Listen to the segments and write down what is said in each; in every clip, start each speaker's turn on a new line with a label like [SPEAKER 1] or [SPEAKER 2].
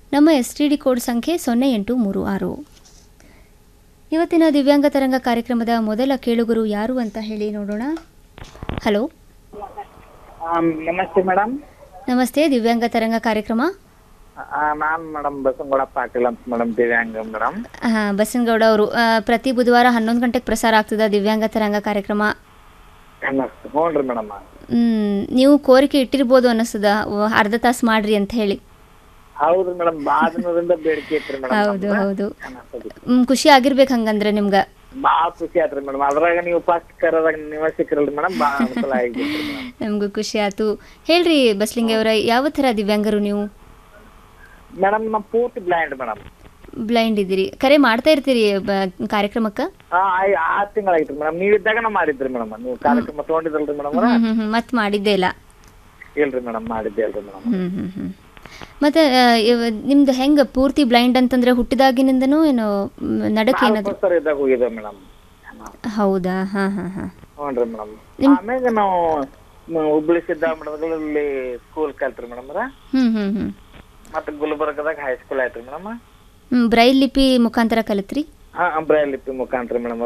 [SPEAKER 1] ನಮ್ಮ STD code ಸಂಖ್ಯೆ 0836. ಇವತ್ತಿನ ದಿವ್ಯಾಂಗ ತರಂಗ ಕಾರ್ಯಕ್ರಮದ ಮೊದಲ ಕೇಳುಗರು ಯಾರು ಅಂತ ಹೇಳಿ ನೋಡೋಣ. ಹಲೋ,
[SPEAKER 2] ನಮಸ್ತೆ ಮೇಡಮ್.
[SPEAKER 1] ನಮಸ್ತೆ. ದಿವ್ಯಾಂಗ ತರಂಗ ಕಾರ್ಯಕ್ರಮ.
[SPEAKER 2] ನಾನು ಮೇಡಮ್ ಬಸನಗೌಡ ಪಾಟೀಲ್ ಅಂತ ಮೇಡಮ್, ದಿವ್ಯಾಂಗ ಮೇಡಮ್.
[SPEAKER 1] ಬಸನಗೌಡ ಅವರು, ಪ್ರತಿ ಬುಧವಾರ 11 ಗಂಟೆಗೆ ಪ್ರಸಾರ ಆಗ್ತದ ದಿವ್ಯಾಂಗ ತರಂಗ ಕಾರ್ಯಕ್ರಮ.
[SPEAKER 2] ಹ್ಞೂ ರೀ ಮೇಡಮ್.
[SPEAKER 1] ನೀವು ಕೋರಿಕೆ ಇಟ್ಟಿರ್ಬೋದು ಅನ್ನಿಸ್ತದ, ಅರ್ಧ ತಾಸು ಮಾಡ್ರಿ ಅಂತ ಹೇಳಿ.
[SPEAKER 2] ಹೌದು ಮೇಡಮ್, ಭಾಳ ದಿನದಿಂದ ಬೇಡಿಕೆ ಇತ್ರಿ ಮೇಡಮ್.
[SPEAKER 1] ಹೌದು ಹೌದು, ಖುಷಿ ಆಗಿರ್ಬೇಕು ಹಂಗಂದ್ರೆ ನಿಮ್ಗೆ.
[SPEAKER 2] ಭಾಳ ಖುಷಿ ಆಯ್ತ್ರಿ ಮೇಡಮ್. ಅದ್ರಾಗ ನೀವು ಫಸ್ಟ್ ಕರೋದಾಗ ನೀವೇ ಸಿಕ್ಕಿರಲ್ರಿ ಮೇಡಮ್, ಭಾಳ ಅನುಕೂಲ ಆಗಿಬಿಟ್ರಿ ಮೇಡಮ್.
[SPEAKER 1] ನಮಗೂ ಖುಷಿ ಆಯ್ತು. ಹೇಳ್ರಿ ಬಸ್ಲಿಂಗಿ ಅವರ, ಯಾವ ಥರ ದಿವ್ಯಾಂಗರು ನೀವು?
[SPEAKER 2] ಮೇಡಮ್ ನಮ್ಮ ಪೂರ್ತಿ ಬ್ಲೈಂಡ್ ಮೇಡಮ್.
[SPEAKER 1] ಬ್ಲೈಂಡ್ ಇದ್ದೀರಿ, ಕರೆ ಮಾಡ್ತಾ ಇರ್ತೀರಿ ಕಾರ್ಯಕ್ರಮಕ್ಕೆ?
[SPEAKER 2] 6 ತಿಂಗಳಾಗಿತ್ರಿ ಮೇಡಮ್. ನೀವಿದ್ದಾಗ ನಾ ಮಾಡಿದ್ರಿ ಮೇಡಮ್. ನೀವು ಕಾರ್ಯಕ್ರಮ ತಗೊಂಡಿದ್ರಲ್ರಿ ಮೇಡಮ್?
[SPEAKER 1] ಮತ್ತೆ ಮಾಡಿದ್ದೇ ಇಲ್ಲ?
[SPEAKER 2] ಇಲ್ರಿ ಮೇಡಮ್, ಮಾಡಿದ್ದೆ ಅಲ್ರಿ ಮೇಡಮ್.
[SPEAKER 1] ಮತ್ತೆ ನಿಮ್ದು ಹೆಂಗ ಪೂರ್ತಿ ಬ್ಲೈಂಡ್ ಅಂತಂದ್ರೆ ಹುಟ್ಟಿದಾಗಿನಿಂದನೂ ಏನು ನಡಕ್ಕೆ ಏನಾದ್ರು?
[SPEAKER 2] ಇದ್ದಾಗ ಹೋಗಿದ್ದೆ ಮೇಡಮ್.
[SPEAKER 1] ಹೌದಾ? ಹಾ ಹಾ ಹಾ.
[SPEAKER 2] ಹ್ಞೂ ಮೇಡಮ್. ಆಮೇಲೆ ನಾವು ಹುಬ್ಳಿ ಸಿದ್ದಾಮಠದಲ್ಲಿ ಸ್ಕೂಲ್ ಕಲ್ತ್ರಿ ಮೇಡಮ್. ಮತ್ತೆ ಗುಲ್ಬರ್ಗದಾಗ ಹೈಸ್ಕೂಲ್ ಆಯ್ತ್ರಿ ಮೇಡಮ್.
[SPEAKER 1] ಬ್ರೈಲ್ ಲಿಪಿ ಮುಖಾಂತರ ಕಲಿತ್ರಿ?
[SPEAKER 2] ಬ್ರೈಲ್ ಲಿಪಿ ಮುಖಾಂತರ ಮೇಡಮ್.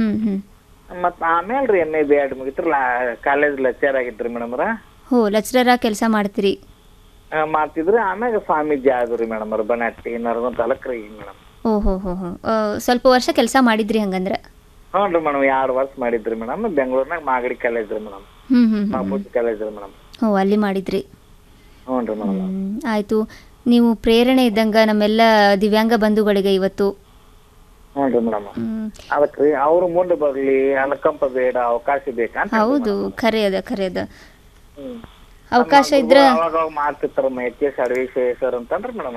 [SPEAKER 2] ಮತ್ತ ಆಮೇಲೆ ರೀ MA BEd ಮುಗಿತ್ರಿ, college lecture ಆಗಿದ್ರಿ madam.
[SPEAKER 1] ಹೋ, ಲೆಕ್ಚರರ ಕೆಲಸ ಮಾಡ್ತೀರಿ?
[SPEAKER 2] ಮಾಡ್ತಿದ್ರಿ. ಆಮ್ಯಾಗ ಸ್ವಾಮೀಜಿ ಆದ್ರಿ ಮೇಡಮ್ ಬನಾಟಿ ನರಗುಂದ ತಾಲೂಕ್ ರೀ ಮೇಡಮ್.
[SPEAKER 1] ಓಹೋ ಹೋ ಹೋ, ಸ್ವಲ್ಪ ವರ್ಷ ಕೆಲಸ ಮಾಡಿದ್ರಿ ಹಂಗಂದ್ರೆ?
[SPEAKER 2] ಹ್ಞೂ ರೀ ಮೇಡಮ್, 2 ವರ್ಷ ಮಾಡಿದ್ರಿ ಮೇಡಮ್. ಬೆಂಗಳೂರಿನಾಗ ಮಾಗಡಿ ಕಾಲೇಜ್ ರೀ ಮೇಡಮ್, ಬಾಪೂಜಿ ಕಾಲೇಜ್ ರೀ ಮೇಡಮ್.
[SPEAKER 1] ಓ, ಅಲ್ಲಿ ಮಾಡಿದ್ರಿ?
[SPEAKER 2] ಹ್ಞೂ ರೀ ಮೇಡಮ್.
[SPEAKER 1] ಆಯಿತು. ನೀವು ಪ್ರೇರಣೆ ಇದ್ದಂಗ ನಮ್ಮೆಲ್ಲ ದಿವ್ಯಾಂಗ ಬಂಧುಗಳಿಗೆ ಇವತ್ತು.
[SPEAKER 2] ಹ್ಞೂ ರೀ ಮೇಡಮ್. ಅದಕ್ಕೆ ರೀ ಅವ್ರು ಮುಂದೆ ಬರಲಿ, ಅನುಕಂಪ ಬೇಡ, ಅವಕಾಶ ಬೇಕಂತ.
[SPEAKER 1] ಹೌದು, ಖರೆ ಅದ ಖರೆ ಅದ. ಅವಕಾಶ ಇದ್ರ
[SPEAKER 2] ಅವಾಗ ಮಾಡ್ತಿರ್ತಾರ HS ಅಡವಿ ಸರ್ ಅಂತಂದ್ರಿ ಮೇಡಮ್.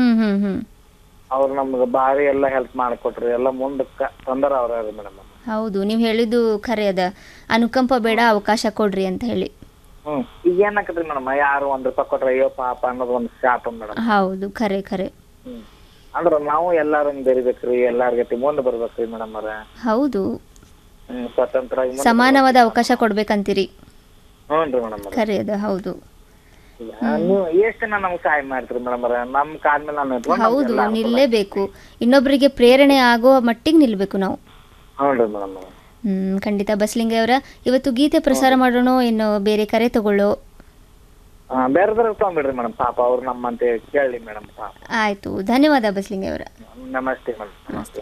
[SPEAKER 2] ಅವ್ರು ನಮ್ಗೆ ಭಾರಿ ಎಲ್ಲ ಹೆಲ್ಪ್ ಮಾಡಿಕೊಟ್ರಿ, ಎಲ್ಲ ಮುಂದಕ್ಕೆ ತಂದರ ಅವ್ರ ಮೇಡಮ್.
[SPEAKER 1] ಹೌದು, ನೀವು ಹೇಳಿದ್ದು ಖರೆ ಅದ. ಅನುಕಂಪ ಬೇಡ, ಅವಕಾಶ ಕೊಡ್ರಿ ಅಂತ ಹೇಳಿ.
[SPEAKER 2] ಈಗ ಏನಾಕತ್ರಿ ಮೇಡಮ್, ಯಾರು ₹1 ಕೊಟ್ರೆ ಅಯ್ಯೋ ಪಾಪ ಅನ್ನೋದು ಒಂದು ಶಾಪ ಮೇಡಮ್.
[SPEAKER 1] ಹೌದು, ಖರೆ ಖರೆ.
[SPEAKER 2] ಅಂದ್ರ ನಾವು ಎಲ್ಲಾರು ಬೆರಿಬೇಕ್ರಿ, ಎಲ್ಲಾರ ಗತಿ ಮುಂದೆ ಬರ್ಬೇಕ್ರಿ ಮೇಡಮ್ ಅವ್ರ.
[SPEAKER 1] ಹೌದು,
[SPEAKER 2] ಸ್ವತಂತ್ರ
[SPEAKER 1] ಸಮಾನವಾದ ಅವಕಾಶ ಕೊಡ್ಬೇಕಂತೀರಿ?
[SPEAKER 2] ಹ್ಞೂ ಮೇಡಮ್,
[SPEAKER 1] ಖರೆ ಅದ. ಹೌದು,
[SPEAKER 2] ನೀವು ಎಷ್ಟು ಜನ ನಮ್ಗೆ ಸಹಾಯ ಮಾಡ್ತೀರಿ ಮೇಡಮ್ ಅವ್ರ? ನಮ್ ಕಾದ್ಮೇಲೆ ನಾನು
[SPEAKER 1] ಹೌದು, ನಿಲ್ಲೇಬೇಕು. ಇನ್ನೊಬ್ಬರಿಗೆ ಪ್ರೇರಣೆ ಆಗೋ ಮಟ್ಟಿಗೆ ನಿಲ್ಬೇಕು ನಾವು.
[SPEAKER 2] ಹೌದು ಮೇಡಮ್.
[SPEAKER 1] ಖಂಡಿತ. ಬಸ್ಲಿಂಗಿ ಅವರ, ಇವತ್ತು ಗೀತೆ ಪ್ರಸಾರ ಮಾಡೋಣ, ಇನ್ನು ಬೇರೆ ಕರೆ ತಗೊಳ್ಳೋ?
[SPEAKER 2] ಬೇರೆದ್ರ ತಗೊಂಡ್ಬಿಡ್ರಿ ಮೇಡಮ್, ಪಾಪ ಅವ್ರು ನಮ್ಮಂತೆ ಕೇಳಿ ಮೇಡಮ್.
[SPEAKER 1] ಆಯ್ತು, ಧನ್ಯವಾದ ಬಸ್ಲಿಂಗಿ ಅವರ.
[SPEAKER 2] ನಮಸ್ತೆ ಮೇಡಮ್. ನಮಸ್ತೆ.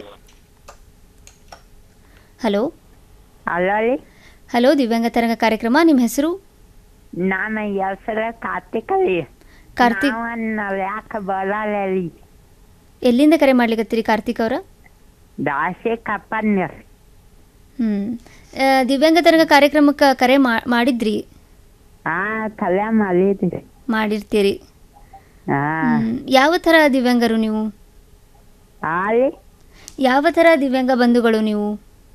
[SPEAKER 1] ಹಲೋ.
[SPEAKER 3] ಅಲ್ಲ,
[SPEAKER 1] ಹಲೋ, ದಿವ್ಯಾಂಗ ತರಂಗ ಕಾರ್ಯಕ್ರಮ. ನಿಮ್ಮ ಹೆಸರು?
[SPEAKER 3] ನಾನು ಹೆಸರು ಕಾರ್ತಿಕಲಿ.
[SPEAKER 1] ಕಾರ್ತಿಕ್,
[SPEAKER 3] ಯಾಕೆ ಬರಲಿ?
[SPEAKER 1] ಎಲ್ಲಿಂದ ಕರೆ ಮಾಡ್ಲಿಕತ್ತೀರಿ ಕಾರ್ತಿಕ್ ಅವರ?
[SPEAKER 3] ದಾಸೆ ಕಪ್ಪನ್ಯ.
[SPEAKER 1] ದಿವ್ಯಾಂಗ ತರಂಗ ಕಾರ್ಯಕ್ರಮಕ್ಕೆ ಕರೆ ಮಾಡಿದ್ರಿ?
[SPEAKER 3] ಕಲೆ ಮಾಡಿದ್ರಿ.
[SPEAKER 1] ಮಾಡಿರ್ತೀರಿ. ಯಾವ ಥರ ದಿವ್ಯಾಂಗರು ನೀವು? ಯಾವ ಥರ ದಿವ್ಯಾಂಗ ಬಂಧುಗಳು ನೀವು?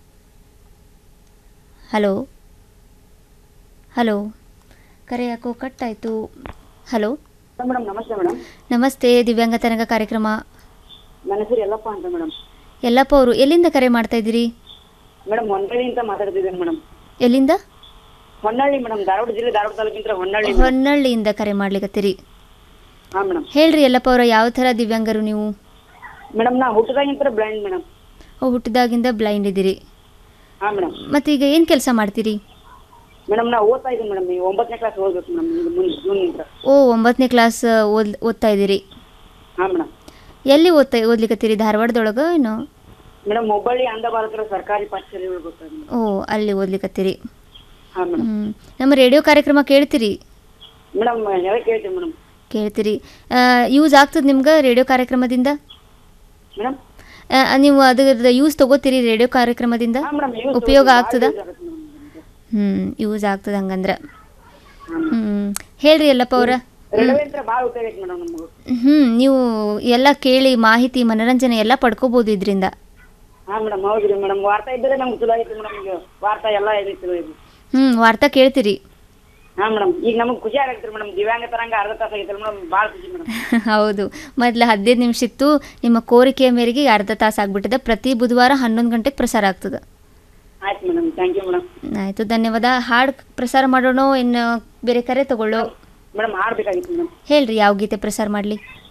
[SPEAKER 1] ಹಲೋ ಹಲೋ, ಕರೆ ಯಾಕೋ ಕಟ್ ಆಯಿತು. ಹಲೋ
[SPEAKER 4] ಮೇಡಮ್, ನಮಸ್ತೆ ಮೇಡಮ್.
[SPEAKER 1] ನಮಸ್ತೆ. ದಿವ್ಯಾಂಗ ತರಂಗ ಕಾರ್ಯಕ್ರಮ.
[SPEAKER 4] ನನ್ನ ಹೆಸರು ಯಲ್ಲಪ್ಪ ಅಂತ ಮೇಡಮ್.
[SPEAKER 1] ಯಲ್ಲಪ್ಪ ಅವರು, ಎಲ್ಲಿಂದ ಕರೆ ಮಾಡ್ತಾ ಇದ್ದೀರಿ?
[SPEAKER 4] Madam, ಹೊನ್ನಳ್ಳಿಯಿಂದ ಮಾತಾಡ್ತಿದ್ದೇನೆ madam.
[SPEAKER 1] ಎಲ್ಲಿಂದ?
[SPEAKER 4] ಹೊನ್ನಳ್ಳಿ ಮೇಡಮ್, ಧಾರವಾಡ ಜಿಲ್ಲೆ, ಧಾರವಾಡ ತಾಲೂಕಿಂದ ಹೊನ್ನಳ್ಳಿ.
[SPEAKER 1] ಹೊನ್ನಳ್ಳಿಯಿಂದ ಕರೆ ಮಾಡ್ಲಿಕತ್ತೀರಿ?
[SPEAKER 4] ಹಾಂ ಮೇಡಮ್.
[SPEAKER 1] ಹೇಳ್ರಿ ಯಲ್ಲಪ್ಪ ಅವರ, ಯಾವ ಥರ ದಿವ್ಯಾಂಗರು ನೀವು?
[SPEAKER 4] ಮೇಡಮ್, ನಾ ಹುಟ್ಟಿದಾಗಿಂತ ಬ್ಲೈಂಡ್ ಮೇಡಮ್.
[SPEAKER 1] ಹುಟ್ಟಿದಾಗಿಂದ ಬ್ಲೈಂಡ್ ಇದ್ದೀರಿ?
[SPEAKER 4] ಹಾಂ ಮೇಡಮ್.
[SPEAKER 1] ಮತ್ತೆ ಈಗ ಏನು ಕೆಲಸ ಮಾಡ್ತೀರಿ?
[SPEAKER 4] ಮೇಡಮ್, ನಾ ಓದ್ತಾ ಇದ್ದೀನಿ ಮೇಡಮ್. ಈಗ 9ನೇ ಕ್ಲಾಸ್ ಓದ್ಬೇಕು ಮೇಡಮ್, ಮುಂದೆ ಜೂನ್ನಿಂದ.
[SPEAKER 1] ಓ, 9ನೇ ಕ್ಲಾಸ್ ಓದ್ತಾ ಇದ್ದೀರಿ?
[SPEAKER 4] ಹಾಂ ಮೇಡಮ್.
[SPEAKER 1] ಎಲ್ಲಿ ಓದ್ಲಿಕತ್ತೀರಿ? ಧಾರವಾಡದೊಳಗೆ ಏನು?
[SPEAKER 4] ಮೇಡಮ್, ಹುಬ್ಬಳ್ಳಿ ಅಂಧ ಬಾಲಕರ ಸರ್ಕಾರಿ ಪಾಠಶಾಲೆ ಗೊತ್ತಾಗ.
[SPEAKER 1] ಓ, ಅಲ್ಲಿ ಓದ್ಲಿಕತ್ತೀರಿ?
[SPEAKER 4] ಹಾಂ ಮೇಡಮ್.
[SPEAKER 1] ನಮ್ಮ ರೇಡಿಯೋ ಕಾರ್ಯಕ್ರಮ ಕೇಳ್ತೀರಿ?
[SPEAKER 4] ಮೇಡಮ್, ಎಲ್ಲ ಕೇಳ್ತೀವಿ ಮೇಡಮ್.
[SPEAKER 1] ಕೇಳ್ತೀರಿ? ಯೂಸ್ ಆಗ್ತದೆ ನಿಮ್ಗೆ ರೇಡಿಯೋ ಕಾರ್ಯಕ್ರಮದಿಂದ?
[SPEAKER 4] ಮೇಡಮ್,
[SPEAKER 1] ನೀವು ಅದ್ರದ್ದು ಯೂಸ್ ತಗೋತೀರಿ ರೇಡಿಯೋ ಕಾರ್ಯಕ್ರಮದಿಂದ? ಉಪಯೋಗ ಆಗ್ತದ? ಯೂಸ್ ಆಗ್ತದ ಹಂಗಂದ್ರೆ. ಹೇಳ್ರಿ ಯಲ್ಲಪ್ಪ ಅವರ. ನೀವು ಎಲ್ಲ ಕೇಳಿ ಮಾಹಿತಿ, ಮನರಂಜನೆ ಎಲ್ಲ ಪಡ್ಕೋಬಹುದು ಇದರಿಂದ. ವಾರ್ತಾ ಕೇಳ್ತೀರಿ?
[SPEAKER 4] ಈಗ ನಮಗೆ ಖುಷಿ ಆಗತ್ತೆ ಮೇಡಮ್. ದಿವ್ಯಾಂಗ ತರಂಗ ಅರ್ಧ ತಾಸು ಆಗೈತಲ್ಲ ಮೇಡಮ್, ಭಾಳ ಖುಷಿ ಮೇಡಮ್.
[SPEAKER 1] ಹೌದು, ಮೊದಲು 15 ನಿಮಿಷ ಇತ್ತು. ನಿಮ್ಮ ಕೋರಿಕೆಯ ಮೇರೆಗೆ ಅರ್ಧ ತಾಸು ಆಗ್ಬಿಟ್ಟಿದೆ. ಪ್ರತಿ ಬುಧವಾರ 11 ಗಂಟೆಗೆ ಪ್ರಸಾರ ಆಗ್ತದೆ.
[SPEAKER 4] ಆಯ್ತು ಮೇಡಮ್, ಥ್ಯಾಂಕ್ ಯು ಮೇಡಮ್.
[SPEAKER 1] ಆಯಿತು, ಧನ್ಯವಾದ. ಹಾಡು ಪ್ರಸಾರ ಮಾಡೋಣ, ಇನ್ನು ಬೇರೆ ಕರೆ ತಗೊಳ್ಳೋ?
[SPEAKER 4] Madam, ಹಾಡಬೇಕಾಗಿತ್ತು madam.
[SPEAKER 1] ಹೇಳ್ರಿ, ಯಾವ ಗೀತೆ ಪ್ರಸಾರ ಮಾಡಲಿ?